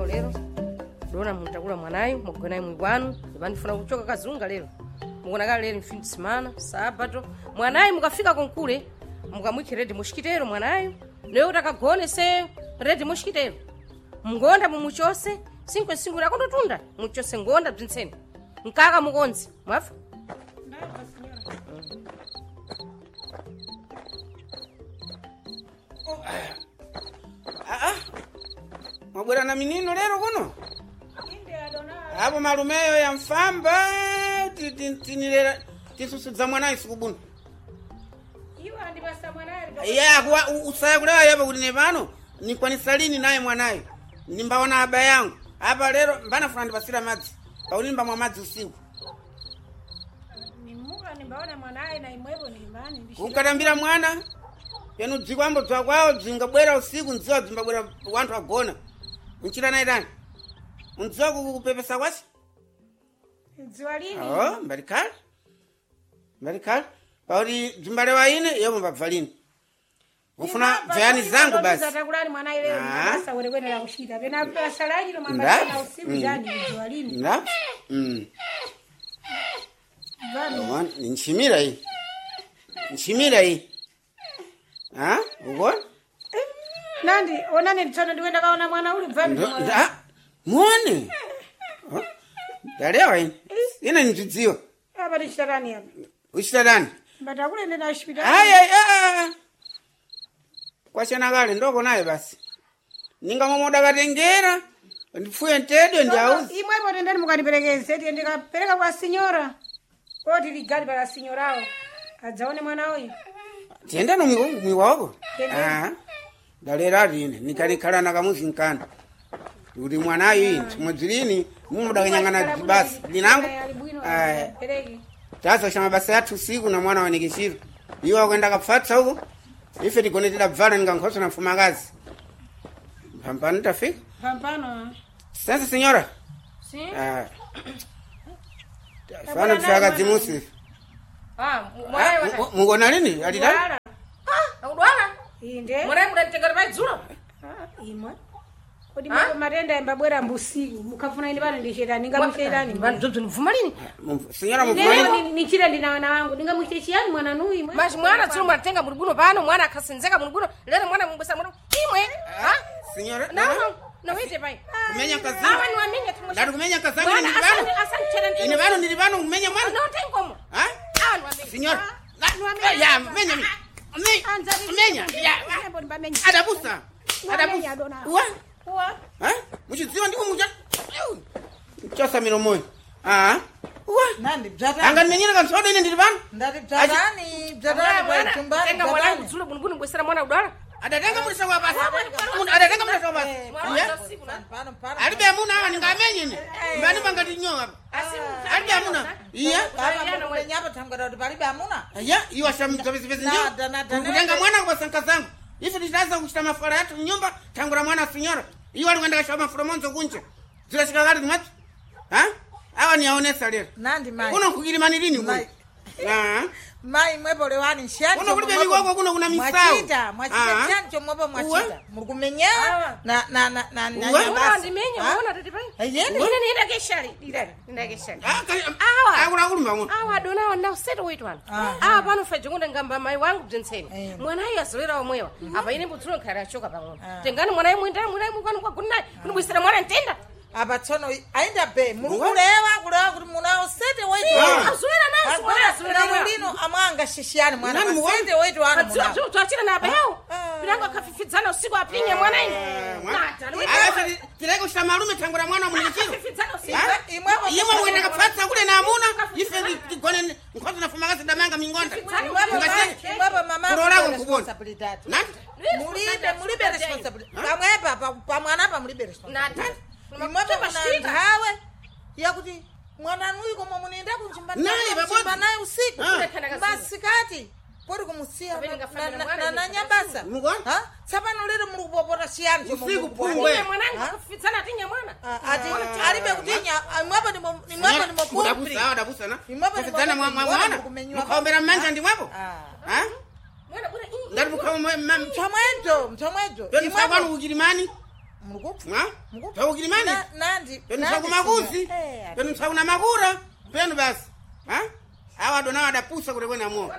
lero dona mutakula mwanayo mugonayo mwibwanu bandifuna kuchoka kazunga lero mukona lero fin de semana sabato mwanayo mukafika konkule mukamwiki redi mushikitero mwanayo leo utakagone se redi mushikitero mngonda mumuchose sinkwe lakondotunda muchose ngonda bzinseni nkaka mukonzi mwafa Mwabwera na minino lero kuno? Hapo malumeyo ya mfamba tinilera tisusudza mwanayi sikubuna. iwa ndibasa mwanayo Ya kwa usaya kula hapa kuline pano nikwanisa lini naye mwanayi. Nimbaona aba yangu. Hapa lero mbana fulani basira madzi. Paulimba mwa madzi usiku. nimuka nimbaona mwanayo na imwepo nimbani Ukatambira mwana yenu dzikwambo dzakwawo dzingabwera usiku ndziwa dzimbabwera wantu agona. Unchira naye tani? Undziwa kupepesa kwasi? dziwalini Mbarikali. Pauli dzimbale waine yebo mbabvalini. Ufuna vayani zangu basi. Zatakulani mwanayo leo basa werekwene la kushita bena pesa laji no mamba na usiku jani dziwalini Nda? vani Nchimira hii. Ha? Uko? nandi onani mtono ndiwenda kaona mwana uli vani Muone. Dalewa hii. Ina nitudziwa. hapa ni shitarani hapa Ushitadani. batakule nenda hospitali Aya. Kwa chana gale ndoko naye basi. Ninga momoda katengera. Ndifuye ntedo njauzi. imwepo tendeni mukandiperekeze eti ndikapeleka kwa sinyora oti ligali para sinyorao adzaone mwana uyu Tienda no miwako. Tende. Dalera rine nikalikala na kamuzi nkanda. Uri mwanayo hii mwazilini muda kanyangana basi. Linangu. peleki Sasa shama basi yatu usiku na mwana wanikishiro. Iwa kwenda kafatsa huko. Ife tikonetela bvala ningankosa na fumagazi. Pampano tafika. pampano Sasa senyora. si Fana tufaka zimusi. mwana Mugona lini? Alida? udwala inde mwana mudantegera baidzulo imwe kodi matenda embabwera mbusiku mukafuna ini bana ndishetani ningamushetani vantu mvuma lini Senyora mvuma. nichira ndina wana wangu ningamushetani mwana nuyi imwe Mas mwana tsiro mwatenga mulibuno pano mwana akasenzeka mulibuno lero mwana mumbesa mwana imwe Senyora. no wete pai Kumenya kazi. awa ni wamenya tumusha Ndari kumenya kazi ni bano. asanchera Ni bano nilibano kumenya mwana. no tengomo Ha? awa ni wamenya Senyora. ni wamenya Ya menya mi. Menya. Ya. Adabusa. Wamenya dona. Uwa. Ha? Muchidziwa ndiko mucha. Chosa miromoyo. Uwa. Nandi bjata. Anga nimenyera kansoda ine ndilibano. Ndati bjatani kwa chumbani. tenga mwana udzulo bunubunu mbwesera mwana udwala Adatenga mulisa kwa basi. Adatenga mulisa kwa basi. Pano. Alibe amuna hawa ningamenye ni. Mbani bangati nyo hapa. Alibe amuna. Iya. Nyapa tangara balibe amuna. Iya, iwa shamtobezi nyo. Kutenga mwana kwa sanka zangu. Ife titaanza kushita mafara yetu nyumba tangura mwana sinyora. Iwa alikwenda kashama fromonzo kunje. Zila shikagari ngati. Ha? Hawa ni aonesa leo. Nandi mai. Kuno kukilimani lini huko? Mai mwebo lewani shani. Kuno kulibe miwako kuna misao. Mwachita shani chomwebo mwachita. Murkumenya na mwana ndimenya mwana tete pai Ayende. ine nienda keshari nenda keshari Akula kulumba mwana. awa dona wana useto wetu wana awa pano fajunguda ngamba mai wangu bjenseni mwana hiyo azolera omwewa apa ine mbutsulo nkhala achoka pang'ono tengani mwana mwenda mwana mukanu kwa kunai kunibwisira mwana ntenda abatsono ainda be murukulewa kuti muna usete wetu azolera naso mwana azolera mwana lino amanga shishani mwana Nani usete wetu wana muna tuachira na abayao pilango akafifidzana usiku apinye mwana ine Tireko shita malume tangura mwana mwenyekiro. fifidzana usiku Yemwe mwenda kapatsa kule na amuna. Ife tikone nkhoto na fumagazi damanga mingonda. Mwebo mama Kurola kubona. responsibility. Nani? Mulibe responsibility. Pamwepa pamwana pa mulibe responsibility. nata Mwebo mwana hawe yakuti mwana nuyi koma munenda kunchimbana Naye baboti. naye usiku Ah. basikati pori kumusia Kapeni kafanya na mwana na nyambasa Mugona? ha sapano lero mulipopota siyani Usiku pungwe. Ine mwanangu kufidzana atinye mwana ati alibe kutinya mwepo ni mwepo Dabusa na. Imwabo ni Kufitana mwana. kumenywa. Mkaombera mmanja ndi mwapo. Ha? mwana bwana Ndari mkaoma mchamwejo Yoni msabanu ugirimani. mulikupa ha taukilimani nandi penu sakumakuzi penu sakuna makura penu basi ha awa dona wadapusa kuti kwena mo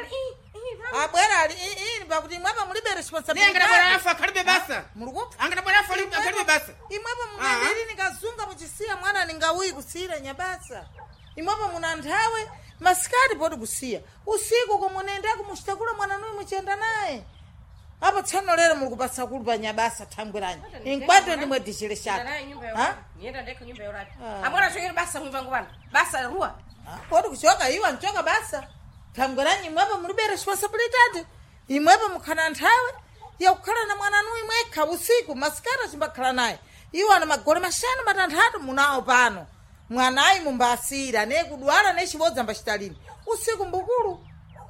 abwera ini pakuti mwapa mulibe responsibility ngada bora afa kalibe basa mulikupa angada bora afa kalibe basa imwapa mungandiri nikazunga muchisiya mwana ningauyi kusira nyabasa imwapa muna nthawe masikati poti kusiya usiku komunenda kumuchitakula mwana nuyi muchenda naye apa tsano lero mulikupasa kulu pa nyabasa thangwerani inkwato ndimwe dicheleshaka nienda ndeko nyumba yorati amwana chokera basa mwivangu vana basa ruwa poti kuchoka iwa nchoka basa thangwerani imwepo mulibe responsibility imwepo mukhana nthawe yakukhala na mwana nuyi mwekha usiku masikati achimbakhala naye iwo ana magole mashanu matanthatu munawo pano mwanayi mumbasira ne kudwala ne chibodza mbachitalini usiku mbukulu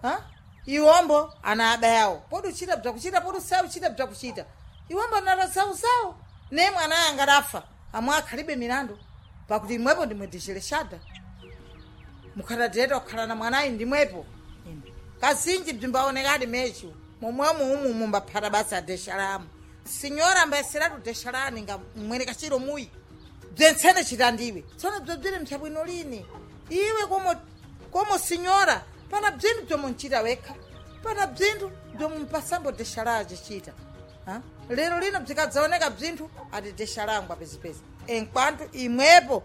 iwombo ana abayawo podi uchita bzakuchita podi usawu uchita bzakuchita iwombo narasawu ne mwana yanga rafa amwe akhalibe milandu pakuti imwepo ndimwedisheleshada mukhatateta kukhala na mwanayi ndimwepo kazinji bzimbaonekadi mechu momwemo umu mumbaphata basa adeshalamu sinyora mbasiratu deshalani nga mwene kachiro muyi bzentsene chitandiwe tsono bzobzire mthabwino lini iwe komo sinyora pana bzintu bzomunchita wekha pana bzintu bzomumpasambo deshalaje chita lero lino bzikadzaoneka bzinthu ati deshalangwa pezipezi enkwantu imwepo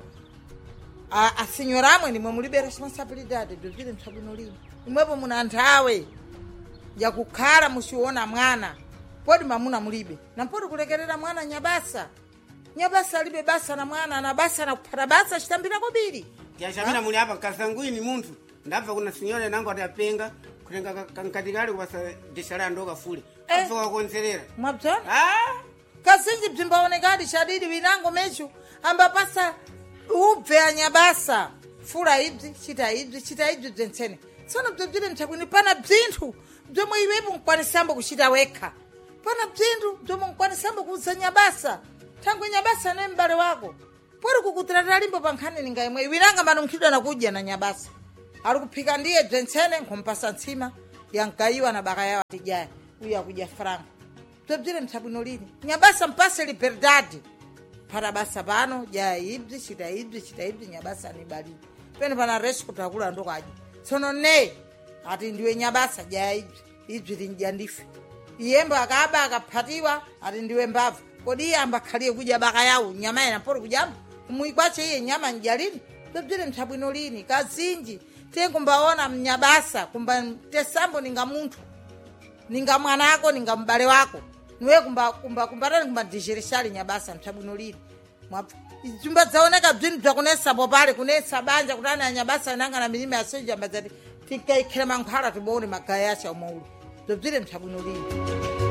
asinyoramwe nimwe mulibe responsibility bzobzire mthabwino lini imwepo muna nthawe yakukhala muchiona mwana podi mamuna mulibe nampodi kulekerera mwana nyabasa alibe basa na mwana ana basa na kuphata basa chitambira kobiri yashamira muli apa kasangwini munthu ndabva kuna sinyora nangu atapenga kutenga kankatikali kupasa deshala ndoka fule afoka konserera mwabzona kazinji bzimbaonekadi chadidi winango mechu ambapasa ubve anyabasa fula ibzi chita ibzi bzentsene tsono bzobzire mthabwini pana bzinthu bzomwe iwepo mkwanisambo kuchita wekha pana bzinthu bzomwe mkwanisambo kuuza nyabasa thangwe nyabasa ne m'bale wako pori kukutirata limbo pankhani ninga imwe iwiranga mano mkhidwa na kudya na nyabasa ali kuphika ndiye bzentsene nkompasa ntsima yankayiwa na baka yawo atijaya uya kudya franco bzobzire mthabwino lini nyabasa mpase liberdadi phata basa pano jaya ibzi chita ibzi nyabasa ni bali pene pana reshi kutakula ndokadya tsono ne ati ndiwe nyabasa jaya ibzi linja ndife iyembo akaba akaphatiwa ati ndiwe mbavu kodi iye ambakhalie kudya baka yawo nyama yena pori kujamba kumuyikwache iye nyama njalini bzobzire mthabwino lini kazinji tenkumbaona mnyabasa kumba tesambo ninga munthu ninga mwanako ninga m'bale wako niwe kumbatani kumbadijereshali nyabasa mthabwino lini mwapo izumba dzaoneka bzinthu bzakunesapo pale kunesa banja kutani anyabasa nanga na milima yasenja mbazati tikaikhela mankhwala tibone magaya yacha umauli bzobzire mthabwino lini